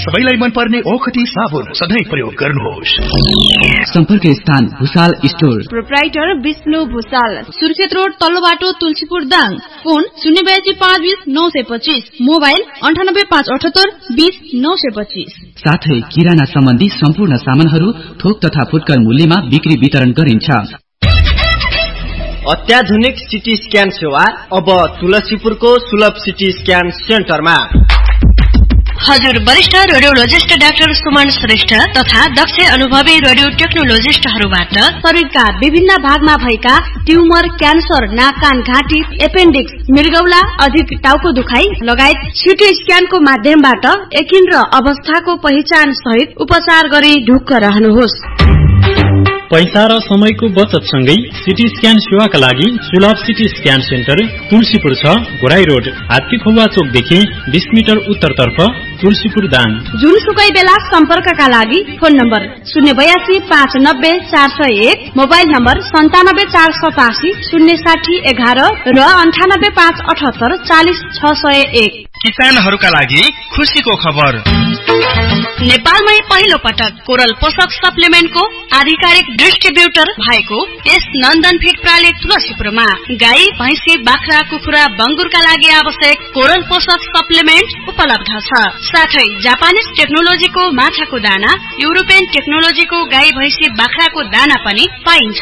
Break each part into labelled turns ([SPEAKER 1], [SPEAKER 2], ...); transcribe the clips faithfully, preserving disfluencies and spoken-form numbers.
[SPEAKER 1] सबैलाई मन पर्ने ओखती साबुन सधैँ प्रयोग गर्नुहोस्।
[SPEAKER 2] सम्पर्क स्थान Bhusal store,
[SPEAKER 3] proprietor Vishnu Bhusal, Surkhet road तल्लो बाटो तुलसीपुर दाङ। फोन शून्य बयासी पाँच बीस नौ सय पच्चीस, मोबाइल अन्ठानब्बे पाँच अठहत्तर बीस नौ सय पच्चीस।
[SPEAKER 2] साथै किराना सम्बन्धी सम्पूर्ण सामानहरू थोक तथा फुटकर मूल्यमा बिक्री वितरण गरिन्छ।
[SPEAKER 4] अत्याधुनिक सिटी स्क्यान सेवा अब तुलसीपुरको सुलभ सिटी स्क्यान सेन्टरमा।
[SPEAKER 5] हजुर वरिष्ठ रेडियोलोजिस्ट डाक्टर सुमन श्रेष्ठ तथा दक्ष अनुभवी रेडियो टेक्नोलोजिस्टहरूबाट
[SPEAKER 3] शरीरका विभिन्न भागमा भएका ट्युमर, क्यान्सर, नाक कान घाँटी, एपेन्डिक्स, मृगौला, अधिक टाउको दुखाइ लगायत सिटी स्क्यानको माध्यमबाट यकिन र अवस्थाको पहिचान सहित उपचार गरी ढुक्क रहनुहोस्।
[SPEAKER 6] पैसा र समयको बचत सँगै सिटी स्क्यान सेवाका लागि सुलभ सिटी स्क्यान सेन्टर तुलसीपुर छ, घोराई रोड, हात्ती खोवा चोकदेखि बीस मिटर उत्तरतर्फ, तुलसीपुर दाङ।
[SPEAKER 3] जुनसुकै बेला सम्पर्कका लागि फोन नम्बर शून्य बयासी पाँच नब्बे चार सय एक, मोबाइल नम्बर सन्तानब्बे चार सतासी शून्य साठी एघार र अन्ठानब्बे पाँच अठहत्तर चालिस छ सय एक।
[SPEAKER 1] किसानहरूका लागि खुसीको खबर।
[SPEAKER 5] नेपालमै पहिलो पटक कोरल पोषक सप्लिमेन्टको आधिकारिक डिस्ट्रिब्युटर भएको यस नन्दन फिड प्राली तुलसीपुरमा गाई, भैँसी, बाख्रा, कुखुरा, बङ्गुरका लागि आवश्यक कोरल पोषक सप्लिमेन्ट उपलब्ध छ। साथै जापानिज टेक्नोलोजीको माछाको दाना, युरोपियन टेक्नोलोजीको गाई, भैँसी, बाख्राको दाना पनि पाइन्छ।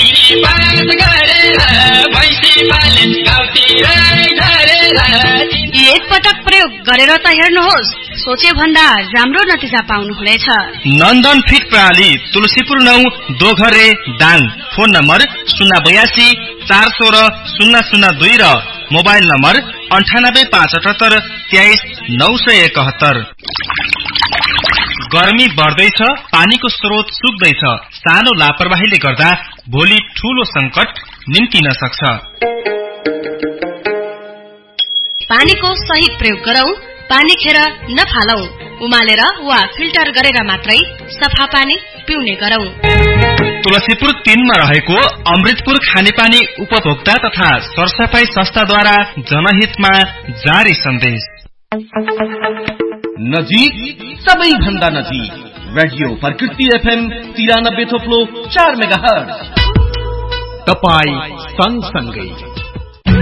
[SPEAKER 5] एक पटक प्रयोग गरेर त हेर्नुहोस्, सोचे भन्दा राम्रो नतिजा पाउनुहुनेछ।
[SPEAKER 1] नन्दन फिड प्रणाली तुलसीपुर नौ दोघरे दाङ। फोन नम्बर शून्य बयासी चार सोह्र शून्य शून्य दुई र मोबाइल नम्बर अन्ठानब्बे पाँच अठहत्तर तेइस नौ सय एकहत्तर। गर्मी बढ्दैछ, पानीको स्रोत सुक्दैछ। सानो लापरवाहीले गर्दा भोलि ठूलो संकट निम्तिन सक्छ।
[SPEAKER 5] पानीको सही प्रयोग गरौं, पानी खेर नफालौं। उमालेर वा फिल्टर गरेर मात्रै सफा पानी पिउने गरौं।
[SPEAKER 1] तुलसीपुर तीनमा रहेको अमृतपुर खानेपानी उपभोक्ता तथा सरसफाई संस्थाद्वारा जनहितमा जारी सन्देश।
[SPEAKER 7] नजिक, सबैभन्दा नजिक, रेडियो प्रकृति एफएम तिरानब्बे थोप्लो चार मेगाहर्ज। तपाई सँगसँगै